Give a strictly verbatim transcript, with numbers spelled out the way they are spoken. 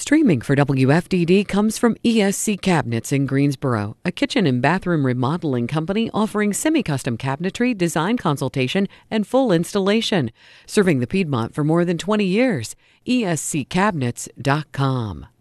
Streaming for W F D D comes from E S C Cabinets in Greensboro, a kitchen and bathroom remodeling company offering semi-custom cabinetry, design consultation, and full installation. Serving the Piedmont for more than twenty years. E S C cabinets dot com.